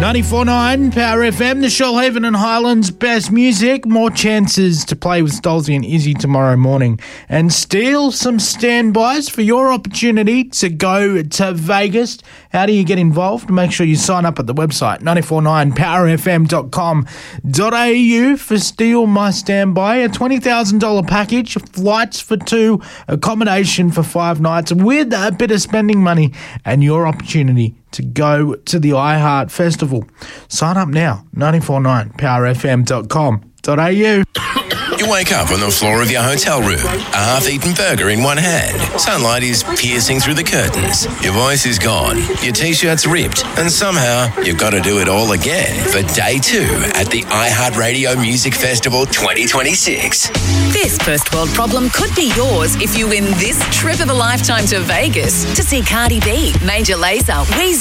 94.9 Power FM, the Shoalhaven and Highlands best music. More chances to play with Stolzy and Izzy tomorrow morning and steal some standbys for your opportunity to go to Vegas. How do you get involved? Make sure you sign up at the website 949powerfm.com.au for Steal My Standby. A $20,000 package, flights for 2, accommodation for 5 nights with a bit of spending money and your opportunity to go to the iHeart Festival. Sign up now, 949powerfm.com.au. You wake up on the floor of your hotel room, a half-eaten burger in one hand. Sunlight is piercing through the curtains. Your voice is gone, your T-shirt's ripped, and somehow you've got to do it all again for day 2 at the iHeartRadio Music Festival 2026. This first world problem could be yours if you win this trip of a lifetime to Vegas to see Cardi B, Major Lazer, Weezer,